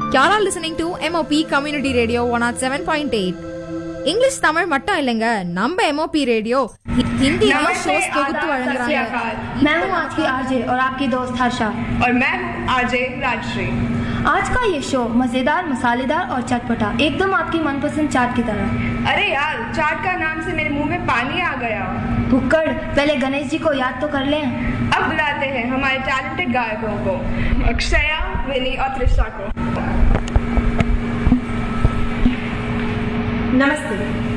You're all listening to MOP Community Radio 107.8. English Tamil மட்டும் இல்லைங்க, நம்ம MOP रेडियो हिंदी में शोज தொகுத்து வழங்குறாங்க. मैं हूं आज की आरजे और आपकी दोस्त हर्षा और मैं हूं आरजे राजश्री। आज का ये शो मजेदार, मसालेदार और चटपटा, एकदम आपकी मनपसंद चाट की तरह। अरे यार, चाट का नाम से मेरे मुंह में पानी आ गया। भुक्कड़, पहले गणेश जी को याद तो कर लें। अब बुलाते हैं हमारे टैलेंटेड गायकों को, अक्षया, विनी और त्रिशा को। नमस्ते,